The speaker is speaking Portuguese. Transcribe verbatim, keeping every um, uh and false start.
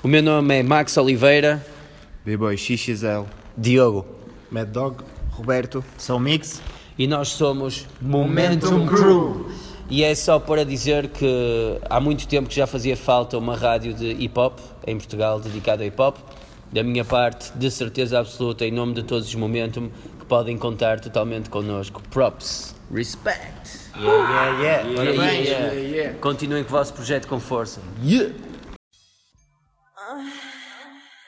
O meu nome é Max Oliveira. B-Boy X X L. Diogo. Mad Dog. Roberto. São Mix. E nós somos Momentum Momentum Crew. E é só para dizer que há muito tempo que já fazia falta uma rádio de hip-hop em Portugal dedicada a hip-hop. Da minha parte, de certeza absoluta, em nome de todos os Momentum, que podem contar totalmente connosco. Props. Respect. Yeah, yeah, yeah. Yeah, Parabéns. yeah, yeah. Continuem com o vosso projeto com força. Yeah.